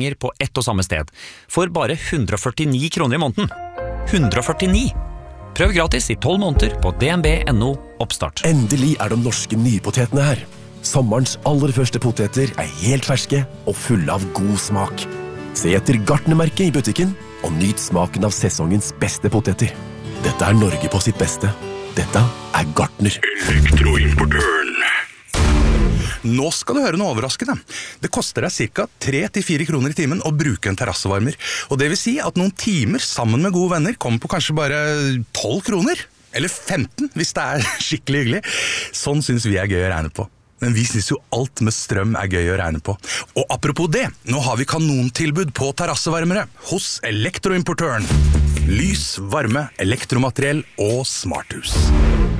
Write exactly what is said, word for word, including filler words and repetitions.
lenger på ett og samme sted, for bare hundre og førtini kroner i måneden. hundre og førtini! Prøv gratis i tolv måneder på d n b punktum n o oppstart. Endelig er de norske nypotetene her. Sommerens aller første poteter er helt ferske og fulle av god smak. Se etter Gartnermerket i butikken og nyt smaken av sesongens beste poteter. Dette er Norge på sitt beste. Dette er Gartner. Elektroimportøren. Nå skal du høre noe overraskende. Det koster deg cirka tre til fire kroner i timen å bruke en terrassevarmer. Og det vil si at noen timer sammen med gode venner kommer på kanskje bare tolv kroner. Eller femten, hvis det er skikkelig hyggelig. Sånn synes vi er gøy å regne på. Men vi synes jo alt med strøm er gøy å regne på. Og apropos det, nå har vi kanontilbud på terrassevarmere hos Elektroimportøren. Lys, varme, elektromateriell og smarthus.